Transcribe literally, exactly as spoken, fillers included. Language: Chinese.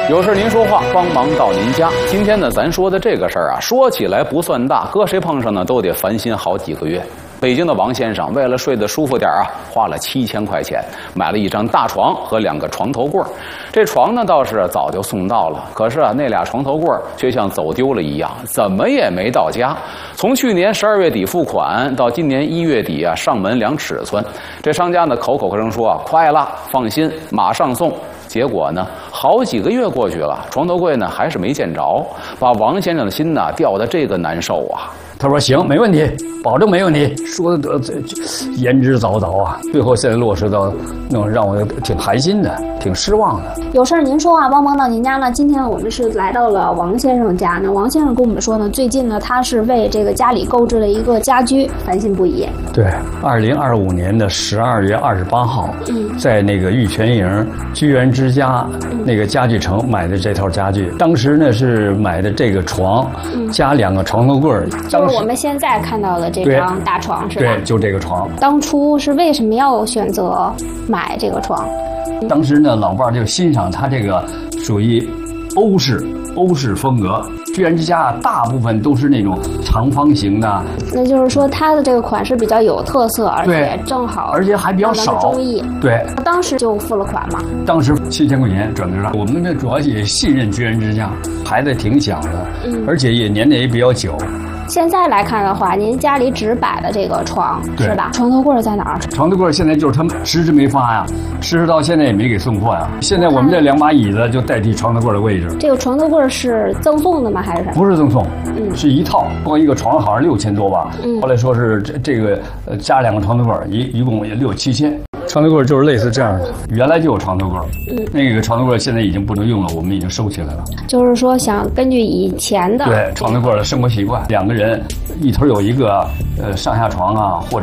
有事您说话，帮忙到您家。今天呢，咱说的这个事儿啊，说起来不算大，搁谁碰上呢，都得烦心好几个月。北京的王先生为了睡得舒服点啊，花了七千块钱买了一张大床和两个床头柜。这床呢倒是早就送到了，可是啊，那俩床头柜却像走丢了一样，怎么也没到家。从去年十二月底付款到今年一月底啊上门量尺寸，这商家呢口口声声说啊快了，放心，马上送。结果呢，好几个月过去了，床头柜呢还是没见着，把王先生的心呐吊得这个难受啊。 他说行，没问题，保证没问题。说的得言之凿凿啊，最后现在落实到那种让我挺寒心的，挺失望的。 有事儿您说话，帮忙到您家呢。今天我们是来到了王先生家呢。王先生跟我们说呢，最近呢他是为这个家里购置了一个家居，烦心不已。 对，二零二五年的十二月二十八号，嗯，在那个玉泉营居然之家、嗯、那个家具城买的这套家具，当时呢是买的这个床，嗯、加两个床头柜儿。 就是我们现在看到的这张大床是吧？ 对，就这个床。当初是为什么要选择买这个床？ 当时呢，老伴儿就欣赏它这个属于欧式欧式风格。居然之家大部分都是那种长方形的， 那就是说它的这个款式比较有特色，而且正好， 而且还比较少， 中意。 对， 当时就付了款嘛。 当时七千块钱转给他。我们呢主要也信任居然之家，孩子挺小的，嗯，而且也年龄也比较久。 现在来看的话，您家里只摆了这个床是吧？床头柜在哪儿？ 床头柜现在就是他们迟迟没发呀，迟迟到现在也没给送货呀。现在我们这两把椅子就代替床头柜的位置。 这个床头柜是赠送的吗？还是什么？ 不是赠送，嗯，是一套，光一个床好像六千多吧。嗯，后来说是这这个呃加两个床头柜，一一共也六七千。床头柜就是类似这样的，原来就有床头柜，嗯，那个床头柜现在已经不能用了，我们已经收起来了。 就是说，想根据以前的对床头柜的生活习惯，两个人一头有一个呃上下床啊，或者